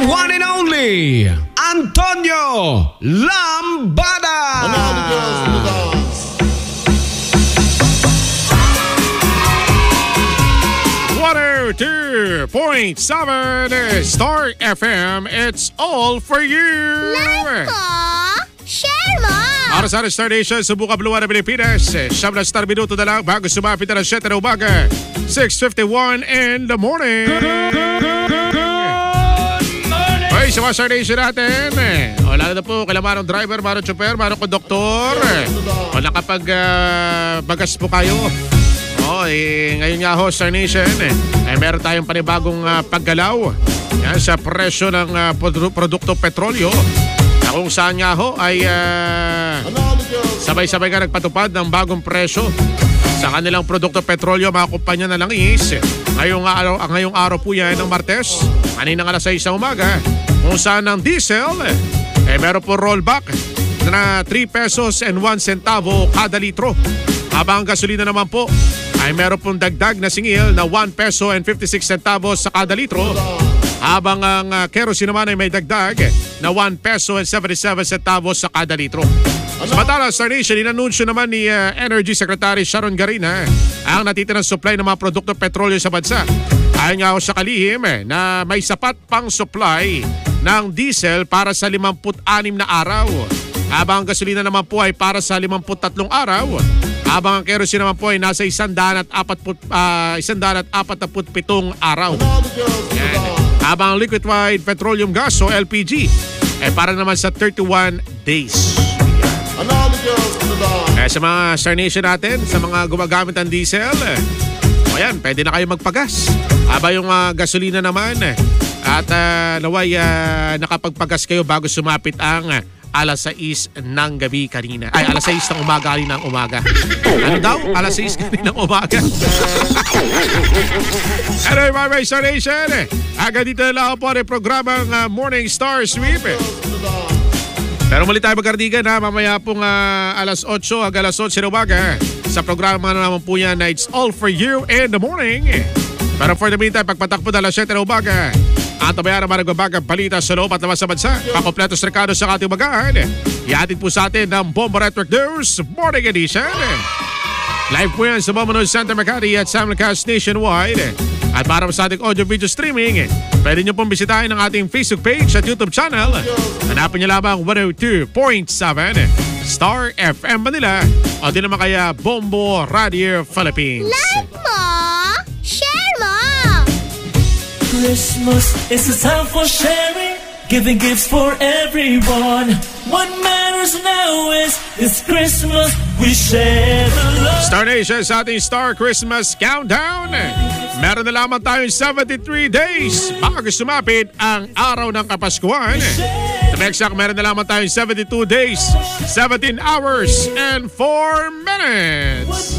one and only Antonio Lambada. Another girls in the dance. Water 2.7 Star FM. It's all for you. Like mo, share mo. Para sa Star Nation, subukan Buluan ng Pilipinas. 7 na star minuto na lang bago sumapit na 7 na umaga. 6:51 in the morning. Ay, sa mga Star Nation natin. O, lalo na po, kailangan ng driver, manong chopper, manong konduktor. O, nakapag-bagas po kayo. O, ngayon nga ho, Star Nation, meron tayong panibagong paggalaw. Yan, sa presyo ng produkto petrolyo. Na kung saan nga ho ay sabay-sabay nga nagpatupad ng bagong presyo sa kanilang produkto petrolyo, mga kumpanya na langis. Ngayong araw po yan ng Martes, kaninang alas 6 ng umaga, kung saan ang diesel, meron po rollback na 3 pesos and 1 centavo kada litro. Habang ang gasolina naman po ay meron pong dagdag na singil na 1 peso and 56 centavos sa kada litro. Habang ang kerosene naman ay may dagdag na 1 peso and 77 centavos sa kada litro. Samantala, Star Nation, inanunsyo naman ni Energy Secretary Sharon Garina ang natitirang supply ng mga produkto petrolyo sa bansa. Ayon nga ako sa kalihim na may sapat pang supply ng diesel para sa 56 na araw. Habang ang gasolina naman po ay para sa 53 araw. Habang ang kerosene naman po ay nasa 147 araw. Yan. Habang liquefied petroleum gas o LPG ay para naman sa 31 days. Sa mga Star Nation natin, sa mga gumagamit ng diesel, ayan, pwede na kayo magpagas. Habang yung gasolina naman at naway nakapagpagas kayo bago sumapit ang alas 6 ng gabi kanina. Ay, alas 6 ng umaga kanina ng umaga. Ano daw? Alas 6 kanina ng umaga. Anyway, my Star Nation, agad dito na lang po ang programang Morning Star Sweep. Pero muli tayo magkardigan mamaya pong alas 8 hanggang alas 8 ng umaga. Sa programa na naman po yan na It's All For You in the Morning. Pero for the meantime, pagpatakpo na alas 7 ng umaga, at tabayan naman nagbabagang balita sa loob at labas sa bansa. Pakompleto sa rekado sa ating magahan. Ihatid po sa atin ng Bomba Network News Morning Edition. Live po yan sa Mamunod Santa Macati at Simulcast Nationwide. At para sa ating audio-video streaming, pwede nyo pong bisitahin ang ating Facebook page at YouTube channel. Hanapin nyo lamang 102.7 Star FM Manila o di naman kaya Bombo Radio Philippines. Like mo, share mo. Christmas is a time for sharing, giving gifts for everyone. What matters now is it's Christmas, we share the love. Star Nation sa ating Star Christmas Countdown. Meron na lamang tayong 73 days bago sumapit ang araw ng Kapaskuhan. To be exact, meron na lamang tayong 72 days, 17 hours, and 4 minutes.